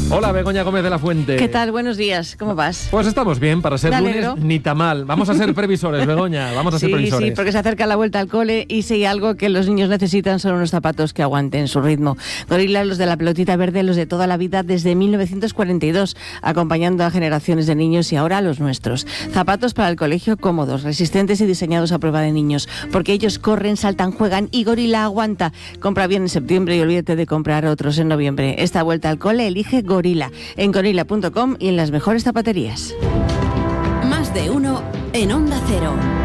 Hola, Begoña Gómez de la Fuente. ¿Qué tal? Buenos días. ¿Cómo vas? Pues estamos bien, para ser lunes ni tan mal. Vamos a ser previsores, Begoña, vamos a ser previsores. Sí, porque se acerca la vuelta al cole y si hay algo que los niños necesitan son unos zapatos que aguanten su ritmo. Gorila, los de la pelotita verde, los de toda la vida desde 1942, acompañando a generaciones de niños y ahora a los nuestros. Zapatos para el colegio cómodos, resistentes y diseñados a prueba de niños, porque ellos corren, saltan, juegan y Gorila aguanta. Compra bien en septiembre y olvídate de comprar otros en noviembre. Esta vuelta al cole elige Gorila en gorila.com y en las mejores zapaterías. Más de uno en Onda Cero.